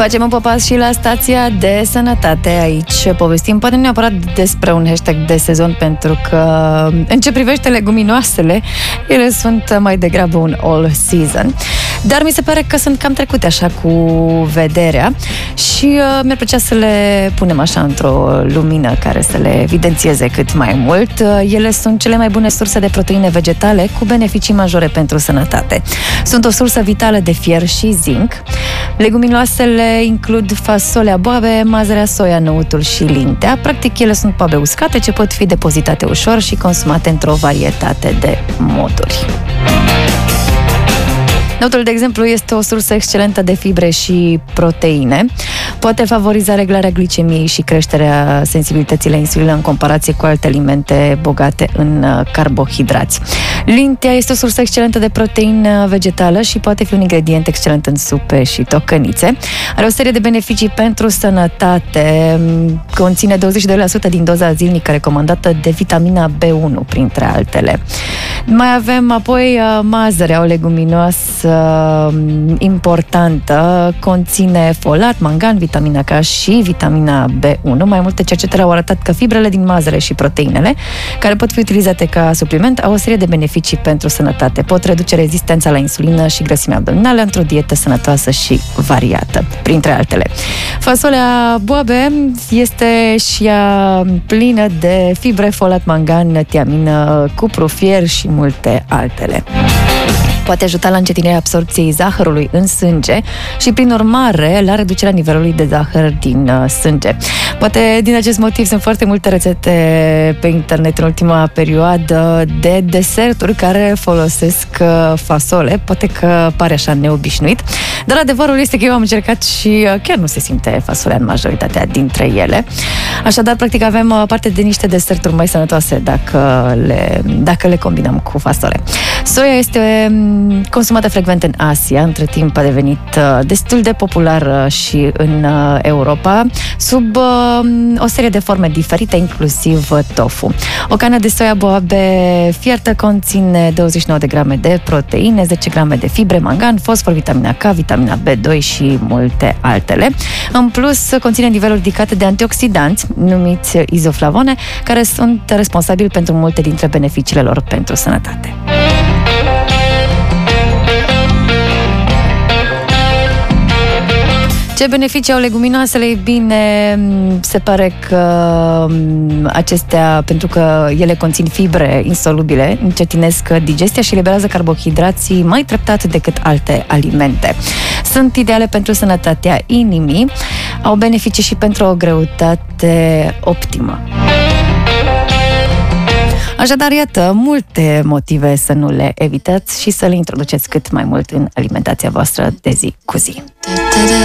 Facem un popas și la stația de sănătate. Aici povestim, poate nu neapărat despre un hashtag de sezon, pentru că în ce privește leguminoasele, ele sunt mai degrabă un all season. Dar mi se pare că sunt cam trecute așa cu vederea și mi-ar plăcea să le punem așa într-o lumină care să le evidențieze cât mai mult. Ele sunt cele mai bune surse de proteine vegetale cu beneficii majore pentru sănătate. Sunt o sursă vitală de fier și zinc. Leguminoasele includ fasolea boabe, mazărea, soia, năutul și lintea. Practic, ele sunt boabe uscate ce pot fi depozitate ușor și consumate într-o varietate de moduri. Năutul, de exemplu, este o sursă excelentă de fibre și proteine. Poate favoriza reglarea glicemiei și creșterea sensibilității la insulină în comparație cu alte alimente bogate în carbohidrați. Lintea este o sursă excelentă de proteină vegetală și poate fi un ingredient excelent în supe și tocănițe. Are o serie de beneficii pentru sănătate. Conține 22% din doza zilnică recomandată de vitamina B1, printre altele. Mai avem apoi mazărea, o leguminoasă importantă, conține folat, mangan, vitamina K și vitamina B1. Mai multe cercetări au arătat că fibrele din mazăre și proteinele, care pot fi utilizate ca supliment, au o serie de beneficii pentru sănătate. Pot reduce rezistența la insulină și grăsimea abdominală într-o dietă sănătoasă și variată, printre altele. Fasolea boabe este și ea plină de fibre, folat, mangan, tiamină, cupru, fier și multe altele. Poate ajuta la încetinirea absorbției zahărului în sânge și, prin urmare, la reducerea nivelului de zahăr din sânge. Poate din acest motiv sunt foarte multe rețete pe internet în ultima perioadă de deserturi care folosesc fasole. Poate că pare așa neobișnuit, dar adevărul este că eu am încercat și chiar nu se simte fasolea în majoritatea dintre ele. Așadar, practic, avem parte de niște deserturi mai sănătoase dacă le combinăm cu fasole. Soia este consumată frecvent în Asia, între timp a devenit destul de populară și în Europa, sub o serie de forme diferite, inclusiv tofu. O cană de soia boabe fiertă conține 29 de grame de proteine, 10 grame de fibre, mangan, fosfor, vitamina K, vitamina B2 și multe altele. În plus, conține niveluri ridicate de antioxidanți, numiți izoflavone, care sunt responsabili pentru multe dintre beneficiile lor pentru sănătate. Ce beneficii au leguminoasele? Ei bine, se pare că acestea, pentru că ele conțin fibre insolubile, încetinesc digestia și eliberează carbohidrații mai treptat decât alte alimente. Sunt ideale pentru sănătatea inimii, au beneficii și pentru o greutate optimă. Așadar, iată, multe motive să nu le evitați și să le introduceți cât mai mult în alimentația voastră de zi cu zi.